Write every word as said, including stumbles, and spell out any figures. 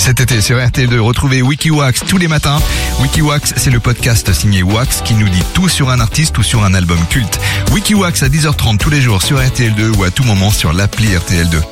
cet été sur R T L deux. Retrouvez WikiWax tous les matins. WikiWax, c'est le podcast signé Wax qui nous dit tout sur un artiste ou sur un album culte. WikiWax à dix heures trente tous les jours sur R T L deux ou à tout moment sur l'appli R T L deux.